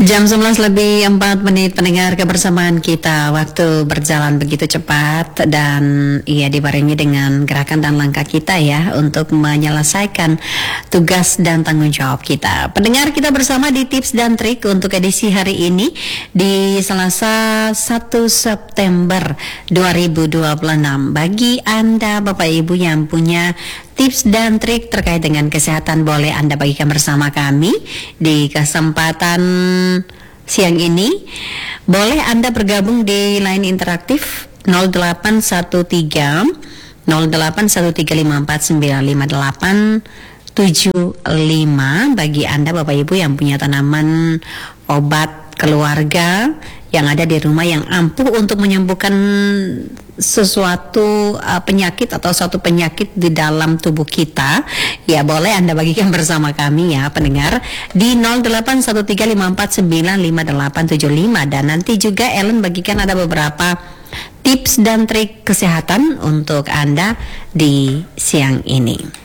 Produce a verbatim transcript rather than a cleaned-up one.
Jam sebelas lebih empat menit pendengar, kebersamaan kita. Waktu berjalan begitu cepat dan ia dibarengi dengan gerakan dan langkah kita ya untuk menyelesaikan tugas dan tanggung jawab kita. Pendengar, kita bersama di tips dan trik untuk edisi hari ini di Selasa satu September dua ribu dua puluh enam. Bagi Anda Bapak Ibu yang punya tips dan trik terkait dengan kesehatan, boleh Anda bagikan bersama kami di kesempatan siang ini. Boleh Anda bergabung di line interaktif nol delapan satu tiga nol delapan satu tiga lima empat sembilan lima delapan tujuh lima. Bagi Anda Bapak Ibu yang punya tanaman obat keluarga yang ada di rumah yang ampuh untuk menyembuhkan sesuatu uh, penyakit atau suatu penyakit di dalam tubuh kita, ya boleh Anda bagikan bersama kami ya pendengar di nol delapan satu tiga lima empat sembilan lima delapan tujuh lima. Dan nanti juga Ellen bagikan ada beberapa tips dan trik kesehatan untuk Anda di siang ini.